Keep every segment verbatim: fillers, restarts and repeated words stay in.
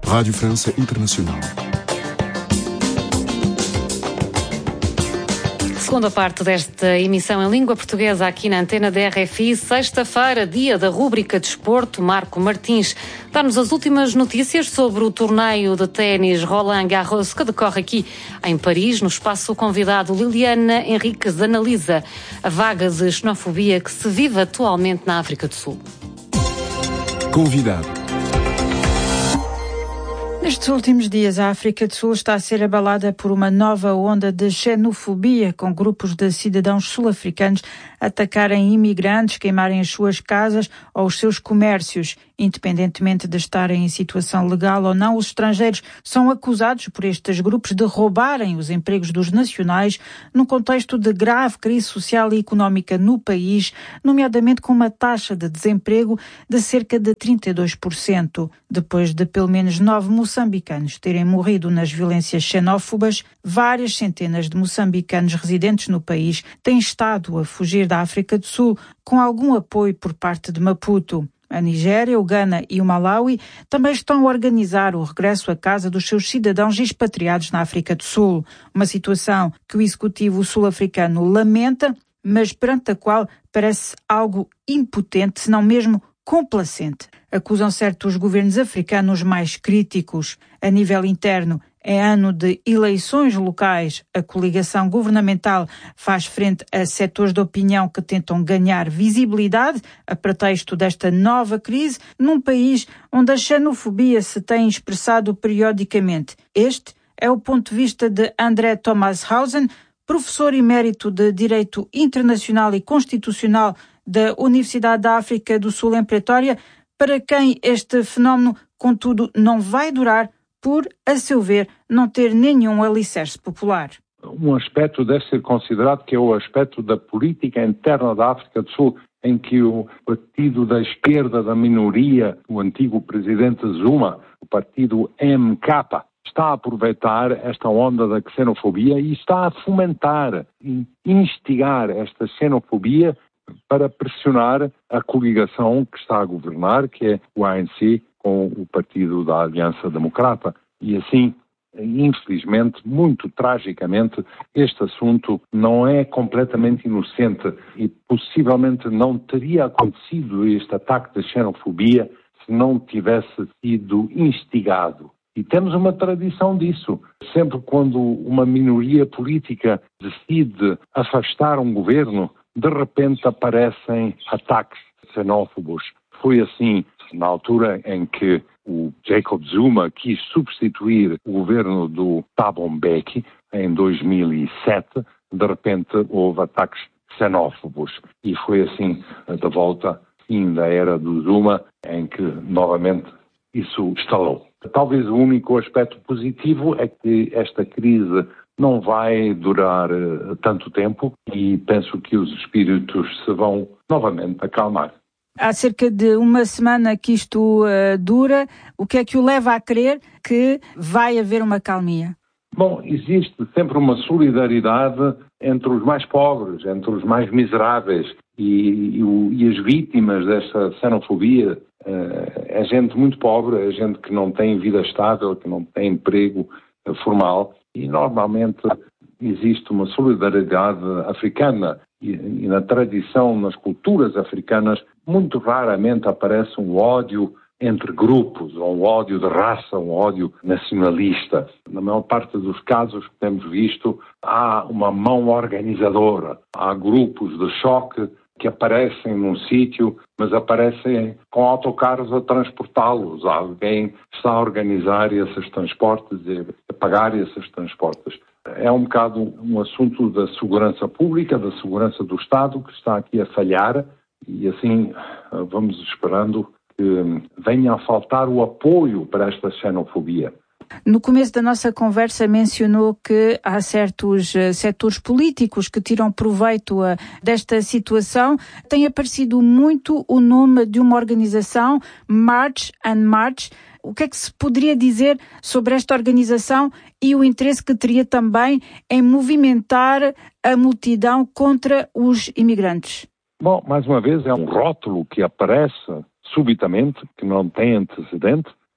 Rádio França Internacional. Segunda parte desta emissão em língua portuguesa aqui na antena da R F I. Sexta-feira, dia da rúbrica Desporto. Marco Martins dá-nos as últimas notícias sobre o torneio de ténis Roland Garros que decorre aqui em Paris. No espaço convidado, Liliana Henriques analisa a vaga de xenofobia que se vive atualmente na África do Sul. Convidado. Nestes últimos dias, a África do Sul está a ser abalada por uma nova onda de xenofobia, com grupos de cidadãos sul-africanos atacarem imigrantes, queimarem as suas casas ou os seus comércios. Independentemente de estarem em situação legal ou não, os estrangeiros são acusados por estes grupos de roubarem os empregos dos nacionais num contexto de grave crise social e económica no país, nomeadamente com uma taxa de desemprego de cerca de trinta e dois por cento. Depois de pelo menos nove moçambicanos terem morrido nas violências xenófobas, várias centenas de moçambicanos residentes no país têm estado a fugir da África do Sul com algum apoio por parte de Maputo. A Nigéria, o Ghana e o Malawi também estão a organizar o regresso a casa dos seus cidadãos expatriados na África do Sul. Uma situação que o executivo sul-africano lamenta, mas perante a qual parece algo impotente, se não mesmo complacente. Acusam certos governos africanos mais críticos. A nível interno, é ano de eleições locais. A coligação governamental faz frente a setores de opinião que tentam ganhar visibilidade a pretexto desta nova crise num país onde a xenofobia se tem expressado periodicamente. Este é o ponto de vista de André Thomas-Hausen, professor emérito de Direito Internacional e Constitucional da Universidade da África do Sul em Pretória, para quem este fenómeno, contudo, não vai durar por, a seu ver, não ter nenhum alicerce popular. Um aspecto deve ser considerado que é o aspecto da política interna da África do Sul, em que o partido da esquerda da minoria, o antigo presidente Zuma, o partido M K, está a aproveitar esta onda da xenofobia e está a fomentar e instigar esta xenofobia para pressionar a coligação que está a governar, que é o A N C, com o partido da Aliança Democrata. E assim, infelizmente, muito tragicamente, este assunto não é completamente inocente e possivelmente não teria acontecido este ataque de xenofobia se não tivesse sido instigado. E temos uma tradição disso. Sempre quando uma minoria política decide afastar um governo, de repente aparecem ataques xenófobos. Foi assim na altura em que o Jacob Zuma quis substituir o governo do Thabo Mbeki em dois mil e sete. De repente houve ataques xenófobos. E foi assim de volta, fim da era do Zuma, em que novamente isso estalou. Talvez o único aspecto positivo é que esta crise não vai durar uh, tanto tempo e penso que os espíritos se vão novamente acalmar. Há cerca de uma semana que isto uh, dura. O que é que o leva a crer que vai haver uma calmia? Bom, existe sempre uma solidariedade entre os mais pobres, entre os mais miseráveis e, e, o, e as vítimas desta xenofobia. Uh, é gente muito pobre, é gente que não tem vida estável, que não tem emprego uh, formal. E normalmente existe uma solidariedade africana e, e na tradição, nas culturas africanas, muito raramente aparece um ódio entre grupos, ou um ódio de raça, um ódio nacionalista. Na maior parte dos casos que temos visto, há uma mão organizadora, há grupos de choque que aparecem num sítio, mas aparecem com autocarros a transportá-los. Alguém está a organizar esses transportes e a pagar esses transportes. É um bocado um assunto da segurança pública, da segurança do Estado, que está aqui a falhar e assim vamos esperando que venha a faltar o apoio para esta xenofobia. No começo da nossa conversa mencionou que há certos uh, setores políticos que tiram proveito uh, desta situação. Tem aparecido muito o nome de uma organização, March and March. O que é que se poderia dizer sobre esta organização e o interesse que teria também em movimentar a multidão contra os imigrantes? Bom, mais uma vez é um rótulo que aparece subitamente, que não tem antecedente.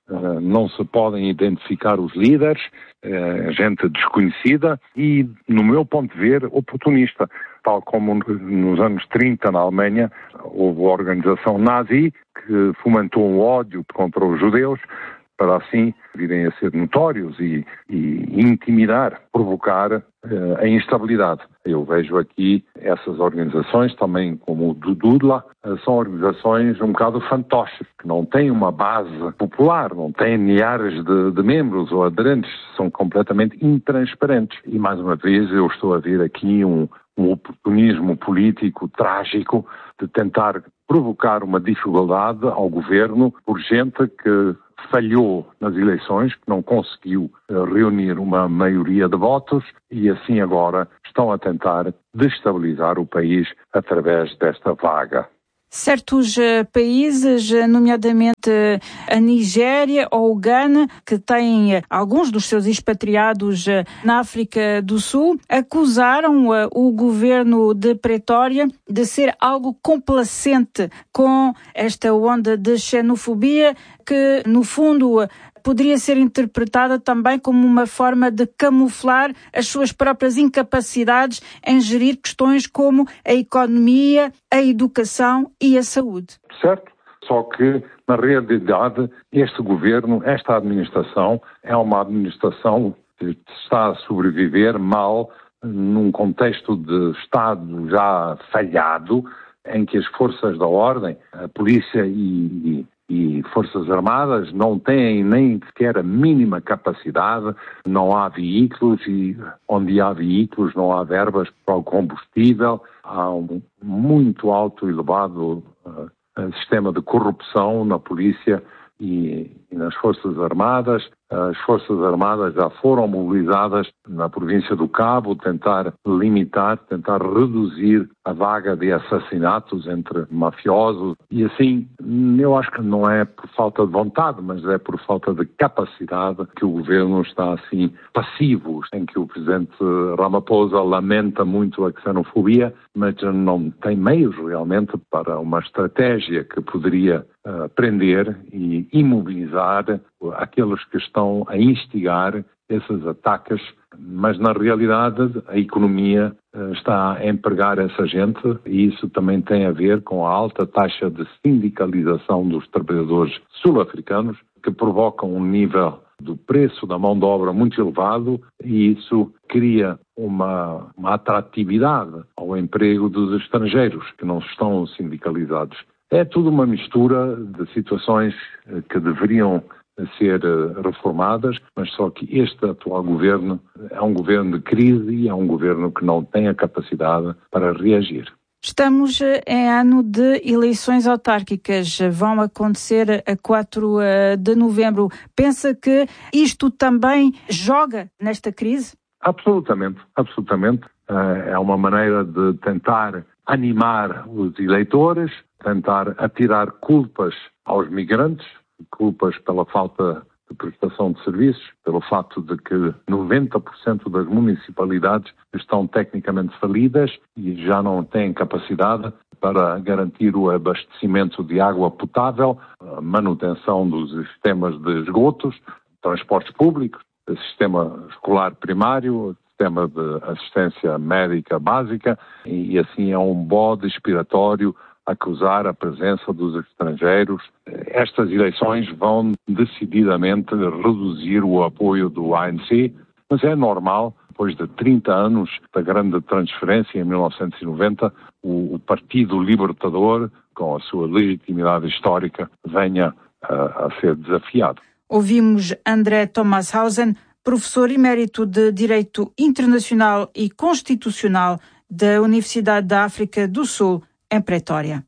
uh, não se podem identificar os líderes, uh, gente desconhecida e, no meu ponto de ver, oportunista. Tal como nos anos trinta na Alemanha houve a organização nazi que fomentou um ódio contra os judeus para assim virem a ser notórios e, e intimidar, provocar uh, a instabilidade. Eu vejo aqui essas organizações também como o do Dudla, uh, são organizações um bocado fantoches, que não têm uma base popular, não têm milhares de, de membros ou aderentes, são completamente intransparentes. E mais uma vez eu estou a ver aqui um, um oportunismo político trágico de tentar provocar uma dificuldade ao governo por gente que falhou nas eleições, que não conseguiu uh, reunir uma maioria de votos e assim agora estão a tentar destabilizar o país através desta vaga. Certos uh, países, nomeadamente uh, a Nigéria ou o Ghana, que têm uh, alguns dos seus expatriados uh, na África do Sul, acusaram uh, o governo de Pretória de ser algo complacente com esta onda de xenofobia que, no fundo, uh, poderia ser interpretada também como uma forma de camuflar as suas próprias incapacidades em gerir questões como a economia, a educação e a saúde. Certo, só que, na realidade, este governo, esta administração, é uma administração que está a sobreviver mal num contexto de Estado já falhado, em que as forças da ordem, a polícia e... e Forças Armadas não têm nem sequer a mínima capacidade, não há veículos e onde há veículos não há verbas para o combustível, há um muito alto e elevado uh, sistema de corrupção na polícia e, e nas Forças Armadas. As Forças Armadas já foram mobilizadas na província do Cabo, tentar limitar, tentar reduzir a vaga de assassinatos entre mafiosos e assim, eu acho que não é por falta de vontade, mas é por falta de capacidade que o governo está assim passivo, em que o presidente Ramaphosa lamenta muito a xenofobia, mas não tem meios realmente para uma estratégia que poderia uh, prender e imobilizar aqueles que estão a instigar esses ataques, mas na realidade a economia está a empregar essa gente e isso também tem a ver com a alta taxa de sindicalização dos trabalhadores sul-africanos que provocam um nível do preço da mão de obra muito elevado e isso cria uma, uma atratividade ao emprego dos estrangeiros que não estão sindicalizados. É tudo uma mistura de situações que deveriam ser reformadas, mas só que este atual governo é um governo de crise e é um governo que não tem a capacidade para reagir. Estamos em ano de eleições autárquicas, vão acontecer a quatro de novembro. Pensa que isto também joga nesta crise? Absolutamente, absolutamente. É uma maneira de tentar animar os eleitores, tentar atirar culpas aos migrantes, culpas pela falta de prestação de serviços, pelo fato de que noventa por cento das municipalidades estão tecnicamente falidas e já não têm capacidade para garantir o abastecimento de água potável, a manutenção dos sistemas de esgotos, transportes públicos, sistema escolar primário, sistema de assistência médica básica e assim é um bode expiatório acusar a presença dos estrangeiros. Estas eleições vão decididamente reduzir o apoio do A N C, mas é normal, depois de trinta anos da grande transferência em mil novecentos e noventa, o, o Partido Libertador, com a sua legitimidade histórica, venha a, a ser desafiado. Ouvimos André Thomashausen, professor emérito de Direito Internacional e Constitucional da Universidade da África do Sul, em Pretória.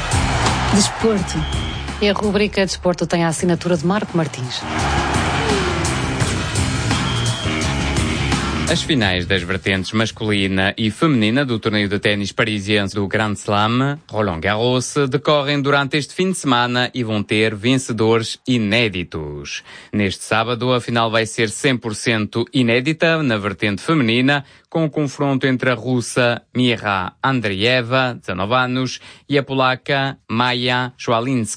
Desporto. E a rubrica Desporto tem a assinatura de Marco Martins. As finais das vertentes masculina e feminina do torneio de ténis parisiense do Grand Slam, Roland Garros, decorrem durante este fim de semana e vão ter vencedores inéditos. Neste sábado, a final vai ser cem por cento inédita na vertente feminina, com o confronto entre a russa Mira Andreeva, dezanove anos, e a polaca Maja Swalinska,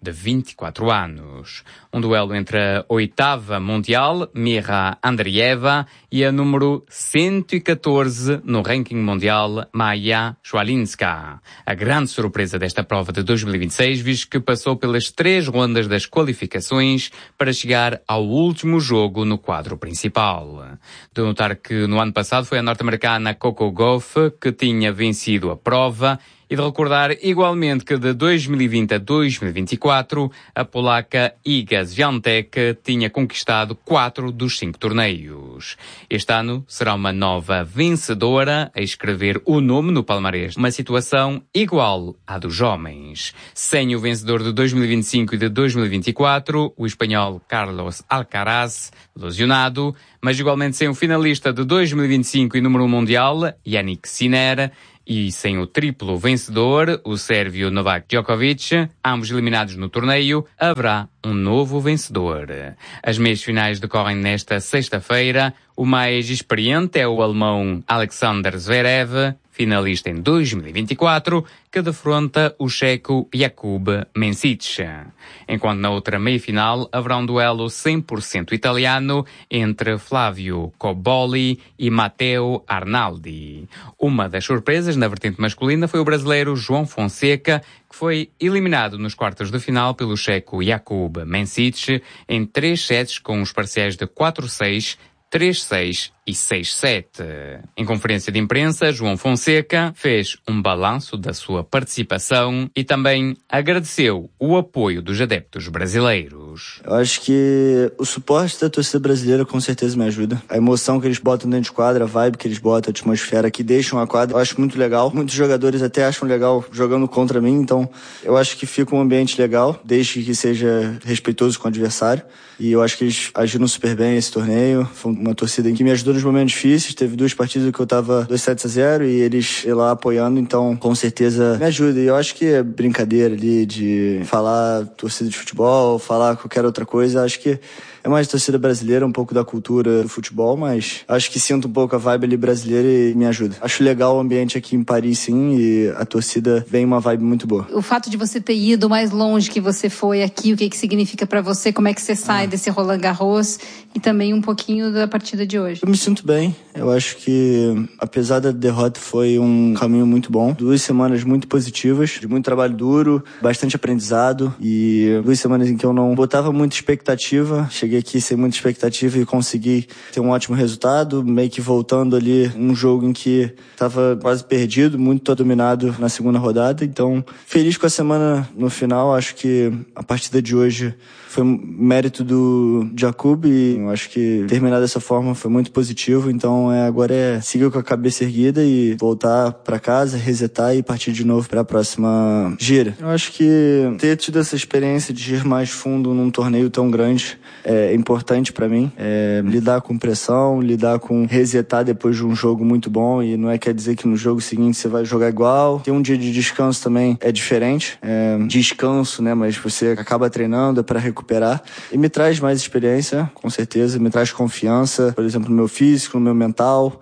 de vinte e quatro anos. Um duelo entre a oitava mundial, Mira Andreeva, e a número cento e catorze no ranking mundial, Maja Swialinska. A grande surpresa desta prova de dois mil e vinte e seis, visto que passou pelas três rondas das qualificações para chegar ao último jogo no quadro principal. De notar que no ano passado foi a norte-americana Coco Gauff que tinha vencido a prova, e de recordar igualmente que de dois mil e vinte a dois mil e vinte e quatro a polaca Iga Świątek tinha conquistado quatro dos cinco torneios. Este ano será uma nova vencedora a escrever o nome no palmarés, uma situação igual à dos homens. Sem o vencedor de dois mil e vinte e cinco e de dois mil e vinte e quatro, o espanhol Carlos Alcaraz, lesionado, mas igualmente sem o finalista de dois mil e vinte e cinco e número um mundial, Jannik Sinner, e sem o triplo vencedor, o sérvio Novak Djokovic, ambos eliminados no torneio, haverá um novo vencedor. As meias finais decorrem nesta sexta-feira. O mais experiente é o alemão Alexander Zverev, finalista em dois mil e vinte e quatro, que defronta o checo Jakub Mensich. Enquanto na outra meia-final haverá um duelo cem por cento italiano entre Flávio Cobolli e Matteo Arnaldi. Uma das surpresas na vertente masculina foi o brasileiro João Fonseca, que foi eliminado nos quartos de final pelo checo Jakub Mensich em três sets com os parciais de quatro seis, três seis e seis sete. Em conferência de imprensa, João Fonseca fez um balanço da sua participação e também agradeceu o apoio dos adeptos brasileiros. Eu acho que o suporte da torcida brasileira com certeza me ajuda. A emoção que eles botam dentro de quadra, a vibe que eles botam, a atmosfera que deixam a quadra, eu acho muito legal. Muitos jogadores até acham legal jogando contra mim, então eu acho que fica um ambiente legal, desde que seja respeitoso com o adversário. E eu acho que eles agiram super bem esse torneio. Foi uma torcida que me ajudou nos momentos difíceis. Teve duas partidas que eu tava dois sets a zero e eles lá apoiando, então com certeza me ajuda. E eu acho que é brincadeira ali de falar torcida de futebol, falar qualquer outra coisa, acho que é mais torcida brasileira, um pouco da cultura do futebol, mas acho que sinto um pouco a vibe ali brasileira e me ajuda. Acho legal o ambiente aqui em Paris, sim, e a torcida vem uma vibe muito boa. O fato de você ter ido mais longe que você foi aqui, o que que significa pra você? Como é que você sai ah. desse Roland Garros? E também um pouquinho da partida de hoje. Eu me sinto bem. Eu acho que, apesar da derrota, foi um caminho muito bom. Duas semanas muito positivas, de muito trabalho duro, bastante aprendizado e duas semanas em que eu não botava muita expectativa. Cheguei aqui sem muita expectativa e consegui ter um ótimo resultado, meio que voltando ali um jogo em que estava quase perdido, muito dominado na segunda rodada. Então, feliz com a semana no final. Acho que a partida de hoje foi um mérito do Jakub e eu acho que terminar dessa forma foi muito positivo. Então é, agora é seguir com a cabeça erguida e voltar para casa, resetar e partir de novo para a próxima gira. Eu acho que ter tido essa experiência de ir mais fundo num torneio tão grande é importante para mim. É, lidar com pressão, lidar com resetar depois de um jogo muito bom, e não é quer dizer que no jogo seguinte você vai jogar igual. Ter um dia de descanso também é diferente. É, descanso, né? Mas você acaba treinando para recuperar. E me traz mais experiência, com certeza, me traz confiança, por exemplo, no meu físico, no meu mental.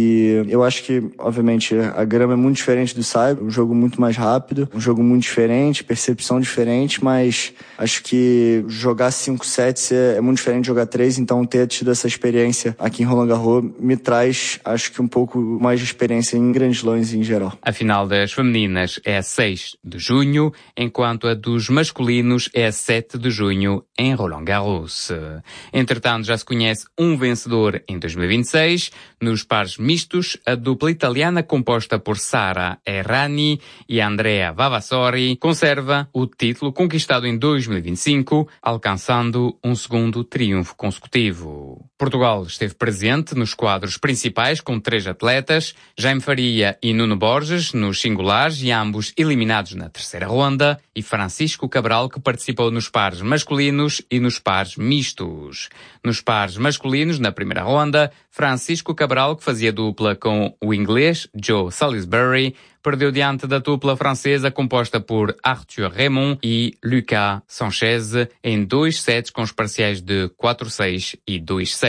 E eu acho que, obviamente, a grama é muito diferente do saibro, um jogo muito mais rápido, um jogo muito diferente, percepção diferente, mas acho que jogar cinco sets é, é muito diferente de jogar três, então ter tido essa experiência aqui em Roland Garros me traz, acho que um pouco mais de experiência em grandes lãs em geral. A final das femininas é a seis de junho, enquanto a dos masculinos é a sete de junho em Roland Garros. Entretanto, já se conhece um vencedor em dois mil e vinte e seis. Nos pares mistos, a dupla italiana composta por Sara Errani e Andrea Vavassori conserva o título conquistado em dois mil e vinte e cinco, alcançando um segundo triunfo consecutivo. Portugal esteve presente nos quadros principais com três atletas, Jaime Faria e Nuno Borges nos singulares e ambos eliminados na terceira ronda, e Francisco Cabral, que participou nos pares masculinos e nos pares mistos. Nos pares masculinos, na primeira ronda, Francisco Cabral, que fazia dupla com o inglês Joe Salisbury, perdeu diante da dupla francesa composta por Arthur Raymond e Lucas Sanchez em dois sets com os parciais de quatro seis e dois seis.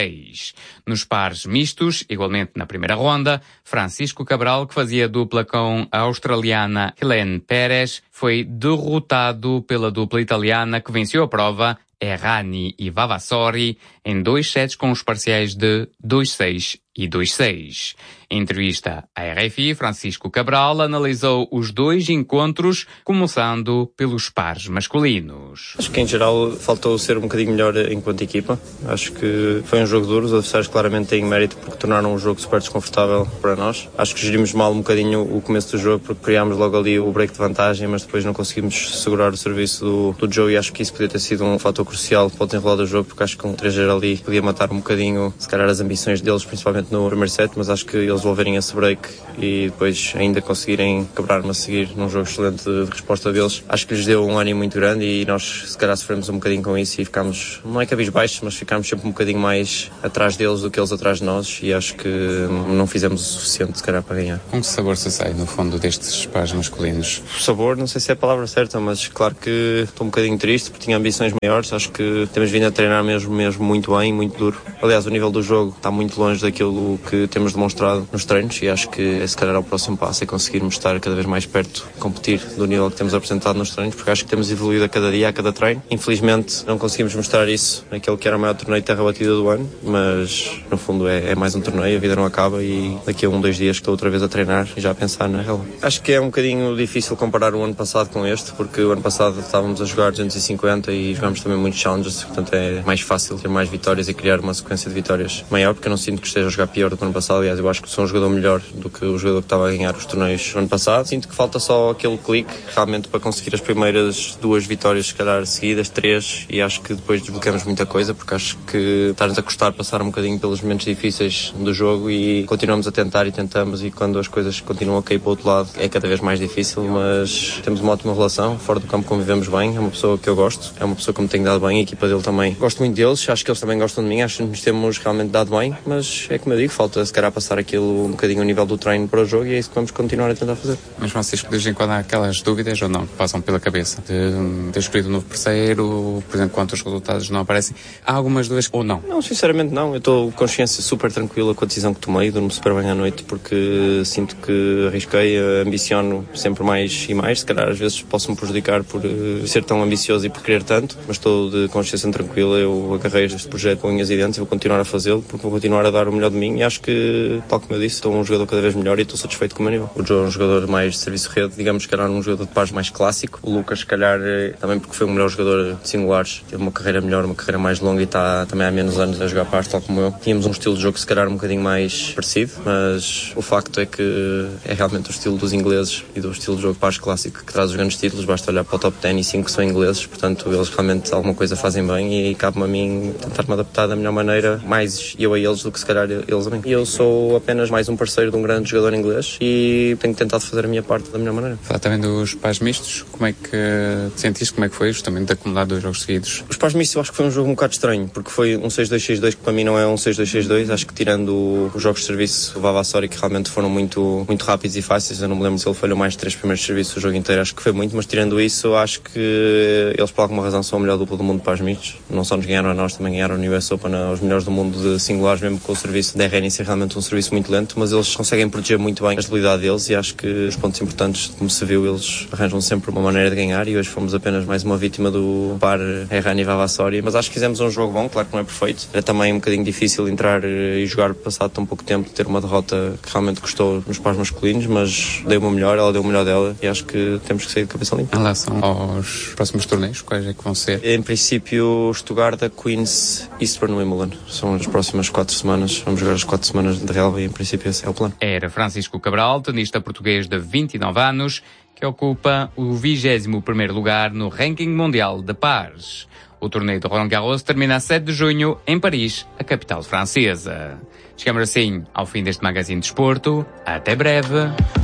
seis. Nos pares mistos, igualmente na primeira ronda, Francisco Cabral, que fazia dupla com a australiana Helene Pérez, foi derrotado pela dupla italiana que venceu a prova, Errani e Vavassori, em dois sets com os parciais de dois seis e dois seis. Em entrevista à R F I, Francisco Cabral analisou os dois encontros, começando pelos pares masculinos. Acho que em geral faltou ser um bocadinho melhor enquanto equipa. Acho que foi um jogo duro, os adversários claramente têm mérito porque tornaram o jogo super desconfortável para nós. Acho que gerimos mal um bocadinho o começo do jogo porque criámos logo ali o break de vantagem, mas depois não conseguimos segurar o serviço do, do Joe e acho que isso podia ter sido um fator crucial para o desenrolar do jogo porque acho que um três zero ali podia matar um bocadinho, se calhar, as ambições deles, principalmente no primeiro set, mas acho que eles devolverem esse break e depois ainda conseguirem quebrar-me a seguir num jogo excelente de resposta deles, acho que lhes deu um ânimo muito grande e nós se calhar sofremos um bocadinho com isso e ficámos, não é cabisbaixos, mas ficámos sempre um bocadinho mais atrás deles do que eles atrás de nós e acho que não fizemos o suficiente se calhar para ganhar. Com que sabor se sai no fundo destes pares masculinos? O sabor, não sei se é a palavra certa, mas claro que estou um bocadinho triste porque tinha ambições maiores, acho que temos vindo a treinar mesmo, mesmo muito bem, muito duro. Aliás, o nível do jogo está muito longe daquilo que temos demonstrado nos treinos e acho que esse calhar é o próximo passo, é conseguirmos estar cada vez mais perto, competir do nível que temos apresentado nos treinos, porque acho que temos evoluído a cada dia, a cada treino. Infelizmente não conseguimos mostrar isso naquele que era o maior torneio de terra batida do ano, mas no fundo é, é mais um torneio, a vida não acaba e daqui a um, dois dias estou outra vez a treinar e já a pensar na real. Acho que é um bocadinho difícil comparar o ano passado com este, porque o ano passado estávamos a jogar duzentos e cinquenta e jogámos também muitos challenges, portanto é mais fácil ter mais vitórias e criar uma sequência de vitórias maior, porque eu não sinto que esteja a jogar pior do que o ano passado, aliás eu acho que sou um jogador melhor do que o jogador que estava a ganhar os torneios no ano passado. Sinto que falta só aquele clique realmente para conseguir as primeiras duas vitórias, se calhar seguidas, três, e acho que depois desbloqueamos muita coisa, porque acho que está-nos a custar passar um bocadinho pelos momentos difíceis do jogo e continuamos a tentar e tentamos, e quando as coisas continuam a cair para o outro lado é cada vez mais difícil, mas temos uma ótima relação, fora do campo convivemos bem, é uma pessoa que eu gosto, é uma pessoa que me tem dado bem, a equipa dele também. Gosto muito deles, acho que eles também gostam de mim, acho que nos temos realmente dado bem, mas é como eu digo, falta se calhar passar aquilo um bocadinho ao nível do treino para o jogo e é isso que vamos continuar a tentar fazer. Mas Francisco, de vez em quando há aquelas dúvidas ou não que passam pela cabeça de ter escolhido um novo parceiro, por exemplo, quando os resultados não aparecem, há algumas dúvidas ou não? Não, sinceramente não, eu estou com consciência super tranquila com a decisão que tomei, durmo super bem à noite porque sinto que arrisquei, ambiciono sempre mais e mais, se calhar às vezes posso-me prejudicar por uh, ser tão ambicioso e por querer tanto, mas estou de consciência tranquila, eu agarrei este projeto com unhas e dentes e vou continuar a fazê-lo porque vou continuar a dar o melhor de mim e acho que, tal como eu disse, estou um jogador cada vez melhor e estou satisfeito com o meu nível. O Joe é um jogador mais de serviço-rede, digamos que era um jogador de pares mais clássico. O Lucas, se calhar, também porque foi o melhor jogador de singulares, teve uma carreira melhor, uma carreira mais longa e está também há menos anos a jogar pares, tal como eu. Tínhamos um estilo de jogo, se calhar, um bocadinho mais parecido, mas o facto é que é realmente o estilo dos ingleses e do estilo de jogo pares clássico que traz os grandes títulos. Basta olhar para o top dez e cinco que são ingleses, portanto, eles realmente alguma coisa fazem bem e cabe-me a mim tentar me adaptar da melhor maneira, mais eu a eles do que se calhar eles a mim. E eu sou apenas mais um parceiro de um grande jogador inglês e tenho tentado fazer a minha parte da melhor maneira. Falar também dos pares mistos, como é que te sentiste, como é que foi justamente de acumular dois jogos seguidos? Os pares mistos eu acho que foi um jogo um bocado estranho, porque foi um seis dois seis dois que para mim não é um seis dois seis dois, acho que tirando os jogos de serviço, o Vavassori que realmente foram muito, muito rápidos e fáceis, eu não me lembro se ele falhou mais de três primeiros serviços o jogo inteiro, acho que foi muito, mas tirando isso acho que eles por alguma razão são a melhor dupla do mundo de pares mistos, não só nos ganharam a nós, também ganharam no U S Open aos melhores do mundo de singulares, mesmo com o serviço de R N ser realmente um serviço muito lento, mas eles conseguem proteger muito bem a estabilidade deles e acho que os pontos importantes, como se viu, eles arranjam sempre uma maneira de ganhar e hoje fomos apenas mais uma vítima do par Errani e Vavassori, mas acho que fizemos um jogo bom, claro que não é perfeito, era também um bocadinho difícil entrar e jogar passado tão pouco tempo, ter uma derrota que realmente custou nos pares masculinos, mas dei o meu melhor, ela deu o melhor dela e acho que temos que sair de cabeça limpa. Em relação aos próximos torneios, quais é que vão ser? Em princípio, Stuttgart, Queens, Eastbourne, Wimbledon, são as próximas quatro semanas, vamos jogar as quatro semanas de relva e em princípio esse é o plano. Era Francisco Cabral, tenista português de vinte e nove anos, que ocupa o vigésimo primeiro lugar no ranking mundial de pares. O torneio de Roland Garros termina a sete de junho em Paris, a capital francesa. Chegamos assim ao fim deste Magazine de Desporto. Até breve.